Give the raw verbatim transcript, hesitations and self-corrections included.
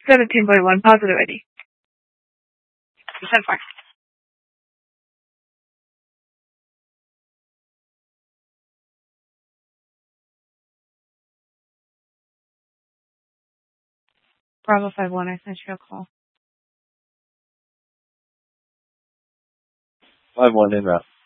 seventeen point one, positive I D. You said fine. Bravo five one, I sent you a call. five one in route.